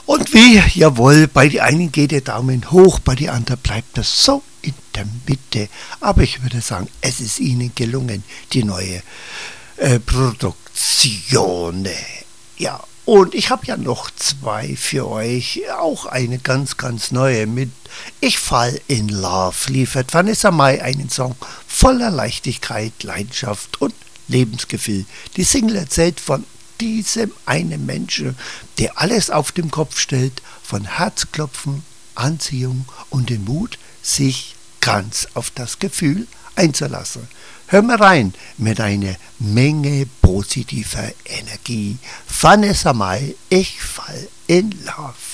Und wie, jawohl, bei die einen geht der Daumen hoch, bei die anderen bleibt das so in der Mitte. Aber ich würde sagen, es ist ihnen gelungen, die neue Produktion. Ja, und ich habe ja noch zwei für euch. Auch eine ganz, ganz neue mit Ich fall in Love liefert Vanessa Mai einen Song voller Leichtigkeit, Leidenschaft und Lebensgefühl. Die Single erzählt von diesem einen Menschen, der alles auf den Kopf stellt, von Herzklopfen, Anziehung und den Mut, sich ganz auf das Gefühl einzulassen. Hör mal rein mit einer Menge positiver Energie. Vanessa Mai, ich fall in Love.